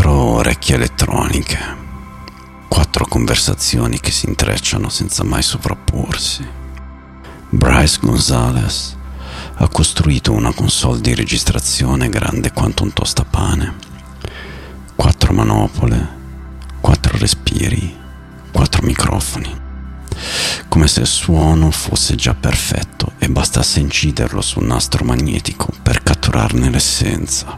4 orecchie elettroniche, 4 conversazioni che si intrecciano senza mai sovrapporsi. Bryce Gonzalez ha costruito una console di registrazione grande quanto un tostapane. 4 manopole, 4 respiri, 4 microfoni. Come se il suono fosse già perfetto e bastasse inciderlo sul nastro magnetico per catturarne l'essenza.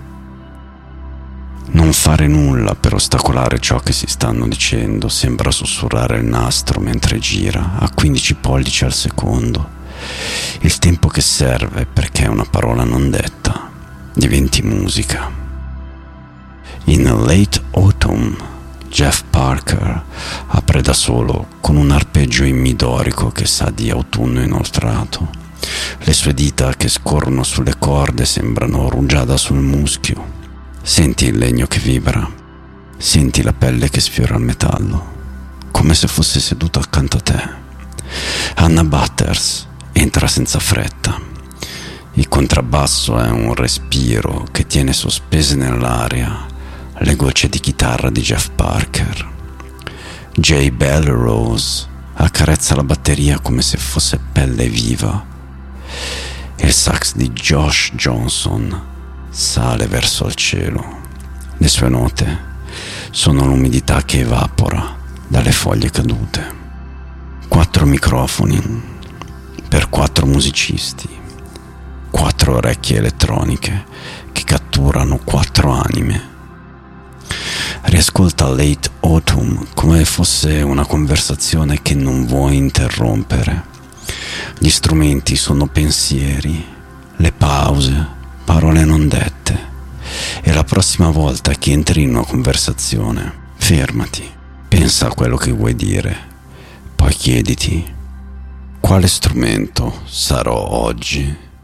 Non fare nulla per ostacolare ciò che si stanno dicendo sembra sussurrare il nastro mentre gira a 15 pollici al secondo. Il tempo che serve perché una parola non detta diventi musica. In Late Autumn, Jeff Parker apre da solo con un arpeggio in mi dorico che sa di autunno inoltrato. Le sue dita che scorrono sulle corde sembrano rugiada sul muschio. Senti il legno che vibra, senti la pelle che sfiora il metallo, come se fosse seduto accanto a te. Anna Butters entra senza fretta. Il contrabbasso è un respiro che tiene sospese nell'aria le gocce di chitarra di Jeff Parker. Jay Belrose accarezza la batteria come se fosse pelle viva. Il sax di Josh Johnson sale verso il cielo. Le sue note sono l'umidità che evapora dalle foglie cadute. 4 microfoni per 4 musicisti, 4 orecchie elettroniche che catturano 4 anime. Riascolta Late Autumn come fosse una conversazione che non vuoi interrompere. Gli strumenti sono pensieri, le pause, parole non dette. E la prossima volta che entri in una conversazione, fermati, pensa a quello che vuoi dire, poi chiediti: quale strumento sarò oggi?